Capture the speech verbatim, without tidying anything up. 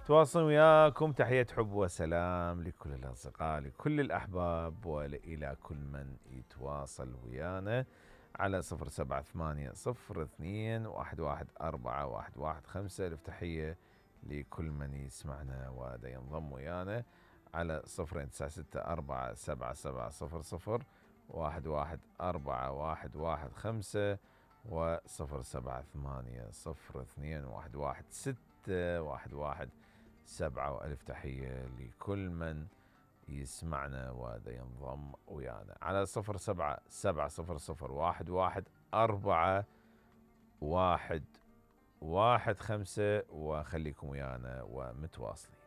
تواصل وياكم تحية حب وسلام لكل الأصدقاء، لكل الأحباب، وإلى كل من يتواصل ويانا على صفر سبعة ثمانية صفر اثنين واحد واحد أربعة واحد واحد خمسة. ألف تحية لكل من يسمعنا ودا ينضم ويانا على صفر تسعة ستة أربعة سبعة سبعة صفر صفر واحد واحد أربعة واحد واحد خمسة وصفر سبعة ثمانية صفر اثنين واحد واحد ستة واحد واحد سبعة. وألف تحية لكل من يسمعنا وهذا ينضم ويانا على صفر سبعة سبعة صفر صفر واحد واحد أربعة واحد واحد خمسة. وخليكم ويانا ومتواصلين.